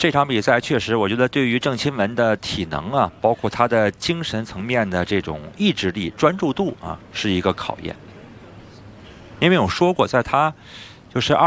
这场比赛确实，我觉得对于郑钦文的体能啊，包括他的精神层面的这种意志力、专注度啊，是一个考验。因为我说过，在他就是